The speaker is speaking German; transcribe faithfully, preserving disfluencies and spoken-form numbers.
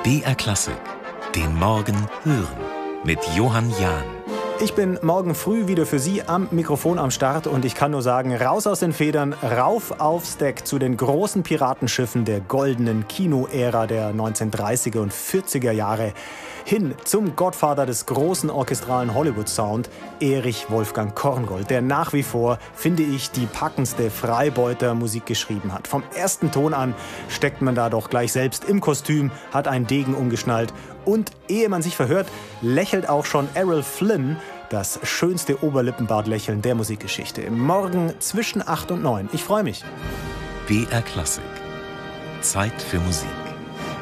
B R Klassik, den Morgen hören mit Johann Jahn. Ich bin morgen früh wieder für Sie am Mikrofon am Start und ich kann nur sagen, raus aus den Federn, rauf aufs Deck zu den großen Piratenschiffen der goldenen Kinoära der neunzehnhundertdreißiger und vierziger Jahre, hin zum Gottvater des großen orchestralen Hollywood-Sound, Erich Wolfgang Korngold, der nach wie vor, finde ich, die packendste Freibeuter-Musik geschrieben hat. Vom ersten Ton an steckt man da doch gleich selbst im Kostüm, hat einen Degen umgeschnallt und, ehe man sich verhört, lächelt auch schon Errol Flynn, das schönste Oberlippenbartlächeln der Musikgeschichte. Morgen zwischen acht und neun. Ich freue mich. B R Klassik. Zeit für Musik.